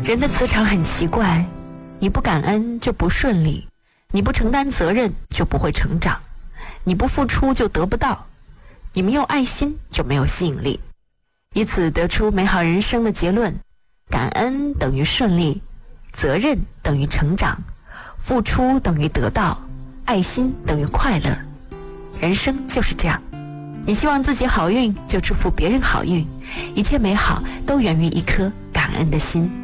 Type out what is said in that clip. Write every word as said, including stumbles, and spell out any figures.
人的磁场很奇怪，你不感恩就不顺利，你不承担责任就不会成长，你不付出就得不到，你没有爱心就没有吸引力。以此得出美好人生的结论：感恩等于顺利，责任等于成长，付出等于得到，爱心等于快乐。人生就是这样，你希望自己好运，就祝福别人好运，一切美好都源于一颗感恩的心。